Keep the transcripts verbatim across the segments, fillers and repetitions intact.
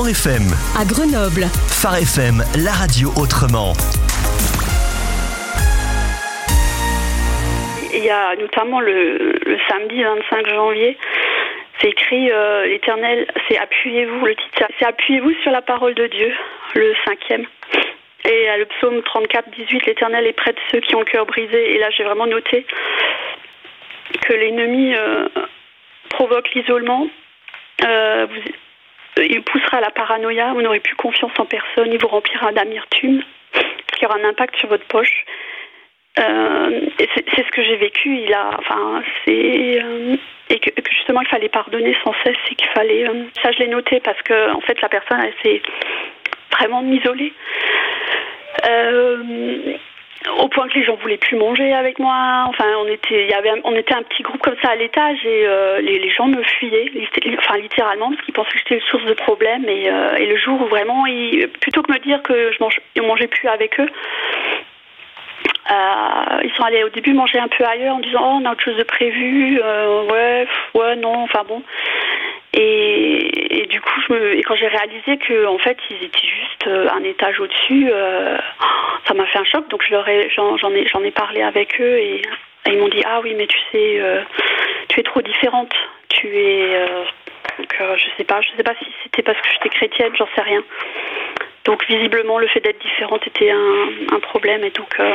Mans F M. À Grenoble. Phare F M, la radio autrement. Il y a notamment le, le samedi vingt-cinq janvier, c'est écrit euh, l'Éternel, c'est appuyez-vous, le titre c'est appuyez-vous sur la parole de Dieu, le cinquième. Et à le psaume trente-quatre, dix-huit, l'Éternel est près de ceux qui ont le cœur brisé. Et là, j'ai vraiment noté que l'ennemi euh, provoque l'isolement. Euh, vous, il poussera à la paranoïa. Vous n'aurez plus confiance en personne. Il vous remplira d'amertume, ce qui aura un impact sur votre poche. Euh, et c'est, c'est ce que j'ai vécu. Il a, enfin, c'est euh, et que, que justement, il fallait pardonner sans cesse. Et qu'il fallait. Euh, ça, je l'ai noté parce que en fait, la personne, elle s'est vraiment m'isoler. Euh, au point que les gens voulaient plus manger avec moi. Enfin, on était, il y avait, on était un petit groupe comme ça à l'étage et euh, les, les gens me fuyaient, enfin littéralement, parce qu'ils pensaient que j'étais une source de problème. Et, euh, et le jour où vraiment, ils, plutôt que me dire que je mange, ne mangeais plus avec eux, euh, ils sont allés au début manger un peu ailleurs en disant oh on a autre chose de prévu, euh, ouais, ouais non, enfin bon. Et, et du coup, je me, et quand j'ai réalisé que en fait, ils étaient juste euh, un étage au-dessus, euh, ça m'a fait un choc. Donc je leur ai, j'en, j'en ai, j'en ai parlé avec eux et, et ils m'ont dit ah oui, mais tu sais, euh, tu es trop différente. Tu es, euh, donc euh, je sais pas, je sais pas si c'était parce que j'étais chrétienne, j'en sais rien. Donc visiblement, le fait d'être différente était un, un problème et donc. Euh,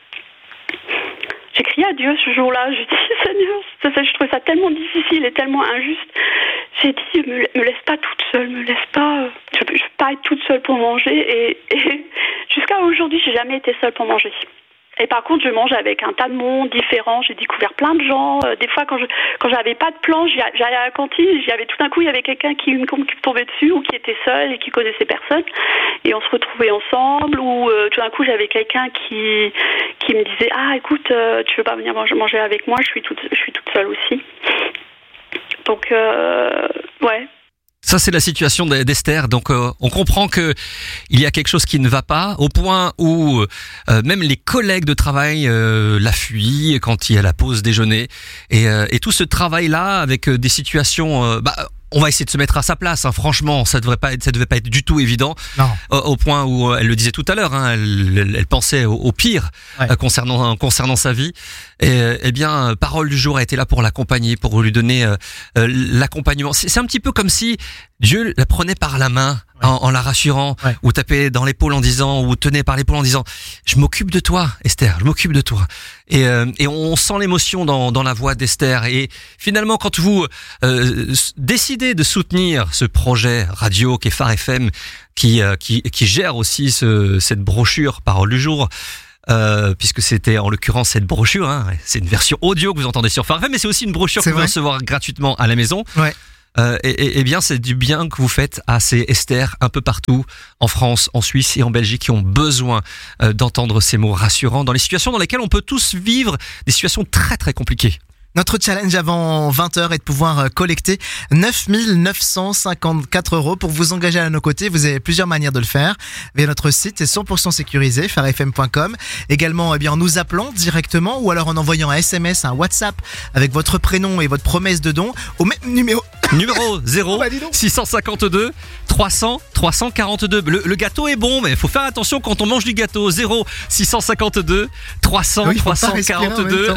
J'ai crié à Dieu ce jour-là, j'ai dit Seigneur, ça, ça, je trouvais ça tellement difficile et tellement injuste. J'ai dit, me, me laisse pas toute seule, me laisse pas, je ne veux pas être toute seule pour manger. Et, et jusqu'à aujourd'hui, j'ai jamais été seule pour manger. Et par contre, je mange avec un tas de monde différent. J'ai découvert plein de gens. Des fois, quand je quand j'avais pas de plan, j'allais à la cantine. J'y avais tout d'un coup, il y avait quelqu'un qui me tombait dessus ou qui était seul et qui connaissait personne. Et on se retrouvait ensemble. Ou euh, tout d'un coup, j'avais quelqu'un qui qui me disait ah écoute, euh, tu veux pas venir manger, manger avec moi? Je suis toute je suis toute seule aussi. Donc euh, ouais. Ça, c'est la situation d'Esther. Donc, euh, on comprend que il y a quelque chose qui ne va pas, au point où euh, même les collègues de travail euh, la fuient quand il y a la pause déjeuner. Et, euh, et tout ce travail-là, avec euh, des situations... Euh, bah, on va essayer de se mettre à sa place. Hein. Franchement, ça devrait pas être, ça devait pas être du tout évident. Non. Au, au point où elle le disait tout à l'heure, hein, elle, elle, elle pensait au, au pire ouais. euh, concernant concernant sa vie. Et eh bien, Parole du jour a été là pour l'accompagner, pour lui donner euh, euh, l'accompagnement. C'est, c'est un petit peu comme si Dieu la prenait par la main ouais. en, en la rassurant, ouais. ou tapait dans l'épaule en disant, ou tenait par l'épaule en disant, je m'occupe de toi, Esther, je m'occupe de toi. Et, euh, et on sent l'émotion dans, dans la voix d'Esther. Et finalement, quand vous euh, décidez de soutenir ce projet radio qui est Phare F M, qui euh, qui, qui gère aussi ce, cette brochure Parole du jour. Euh, puisque c'était en l'occurrence cette brochure, hein, c'est une version audio que vous entendez sur Phare F M, mais c'est aussi une brochure c'est que vous pouvez recevoir gratuitement à la maison. Ouais. Euh, et, et, et bien, c'est du bien que vous faites à ces Esther un peu partout en France, en Suisse et en Belgique qui ont besoin euh, d'entendre ces mots rassurants dans les situations dans lesquelles on peut tous vivre des situations très très compliquées. Notre challenge avant vingt heures est de pouvoir collecter neuf mille neuf cent cinquante-quatre euros. Pour vous engager à nos côtés, vous avez plusieurs manières de le faire. Via notre site, c'est cent pour cent sécurisé, phare f m point com. Également, eh bien, en nous appelant directement ou alors en envoyant un S M S, un WhatsApp avec votre prénom et votre promesse de don au même numéro. Numéro zéro six cent cinquante-deux trois cents trois cent quarante-deux. Le, le gâteau est bon, mais il faut faire attention quand on mange du gâteau. zéro six cent cinquante-deux trois cents trois cent quarante-deux.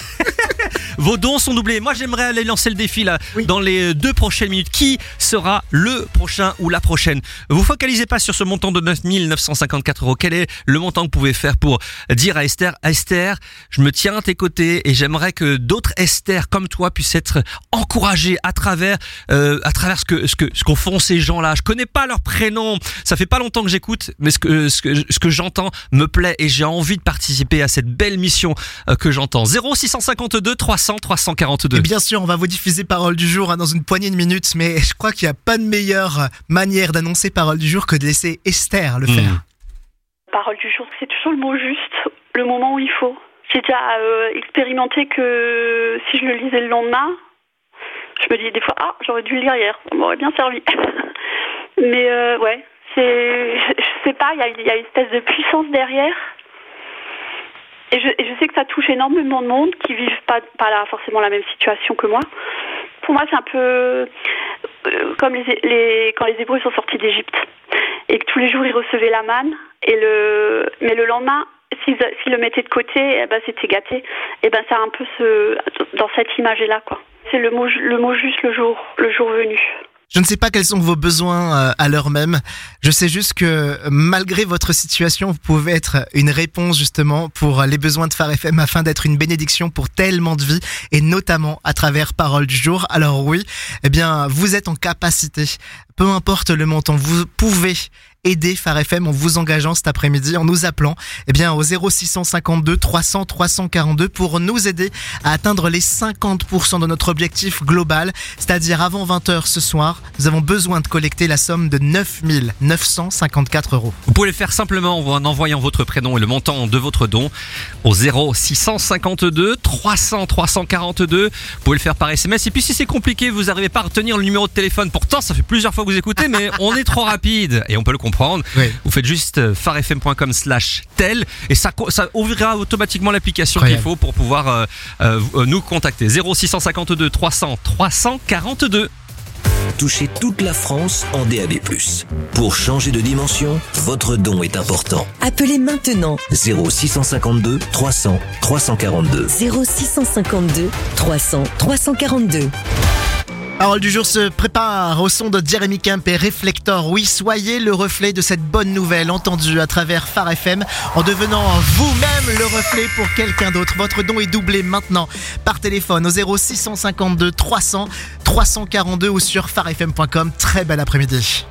Vos dons sont doublés. Moi, j'aimerais aller lancer le défi là oui. dans les deux prochaines minutes. Qui sera le prochain ou la prochaine? Vous focalisez pas sur ce montant de neuf mille neuf cent cinquante-quatre euros. Quel est le montant que vous pouvez faire pour dire à Esther, Esther, je me tiens à tes côtés et j'aimerais que d'autres Esther comme toi puissent être encouragés à travers euh, à travers ce que ce que ce qu'en font ces gens-là. Je connais pas leur prénom. Ça fait pas longtemps que j'écoute, mais ce que ce que ce que j'entends me plaît et j'ai envie de participer à cette belle mission euh, que j'entends. zéro six cent cinquante-deux trois cents trois cent quarante-deux. Et bien sûr, on va vous diffuser Parole du jour hein, dans une poignée de minutes, mais je crois qu'il n'y a pas de meilleure manière d'annoncer Parole du jour que de laisser Esther le faire. Mmh. Parole du jour, c'est toujours le mot juste, le moment où il faut. J'ai déjà euh, expérimenté que si je le lisais le lendemain, je me dis des fois, ah, j'aurais dû le lire hier, ça m'aurait bien servi. Mais euh, ouais, c'est, je sais pas, il y a, y a une espèce de puissance derrière. Et je, et je sais que ça touche énormément de monde qui vivent pas, pas là forcément la même situation que moi. Pour moi, c'est un peu... euh, comme les, les, quand les Hébreux sont sortis d'Égypte et que tous les jours ils recevaient la manne, et le, mais le lendemain, s'ils, s'ils le mettaient de côté, eh ben, c'était gâté. Et ben, c'est un peu ce, dans cette image-là, quoi. C'est le mot, le mot juste le jour, le jour venu. Je ne sais pas quels sont vos besoins à l'heure même. Je sais juste que malgré votre situation, vous pouvez être une réponse justement pour les besoins de Phare F M afin d'être une bénédiction pour tellement de vies et notamment à travers Parole du jour. Alors oui, eh bien, vous êtes en capacité, peu importe le montant, vous pouvez aider Phare F M en vous engageant cet après-midi, en nous appelant eh bien, au zéro six cent cinquante-deux trois cents trois cent quarante-deux pour nous aider à atteindre les cinquante pour cent de notre objectif global, c'est-à-dire avant vingt heures ce soir, nous avons besoin de collecter la somme de neuf mille neuf cent cinquante-quatre euros. Vous pouvez le faire simplement en envoyant votre prénom et le montant de votre don au zéro six cent cinquante-deux trois cents trois cent quarante-deux. Vous pouvez le faire par S M S. Et puis si c'est compliqué, vous n'arrivez pas à retenir le numéro de téléphone, pourtant ça fait plusieurs fois que vous écoutez, mais on est trop rapide et on peut le comprendre. Oui. Vous faites juste pharefm point com slash tel et ça, ça ouvrira automatiquement l'application Incroyable. qu'il faut pour pouvoir euh, euh, nous contacter. zéro six cent cinquante-deux trois cents trois cent quarante-deux. Touchez toute la France en D A B plus. Pour changer de dimension, votre don est important. Appelez maintenant zéro six cent cinquante-deux trois cents trois cent quarante-deux. zéro six cent cinquante-deux trois cents trois cent quarante-deux. Parole du jour se prépare au son de Jeremy Camp et Reflector. Oui, soyez le reflet de cette bonne nouvelle entendue à travers Phare F M en devenant vous-même le reflet pour quelqu'un d'autre. Votre don est doublé maintenant par téléphone au zéro six cent cinquante-deux trois cents trois cent quarante-deux ou sur pharefm point com. Très bel après-midi.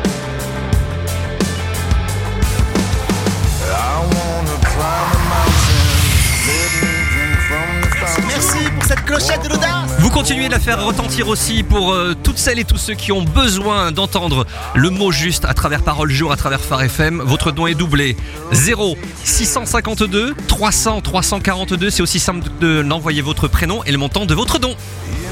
Merci pour cette clochette de l'audace. Vous continuez de la faire retentir aussi pour euh, toutes celles et tous ceux qui ont besoin d'entendre le mot juste à travers Parole du jour, à travers Phare F M. Votre don est doublé. zéro six cent cinquante-deux trois cents trois cent quarante-deux. C'est aussi simple de d'envoyer votre prénom et le montant de votre don.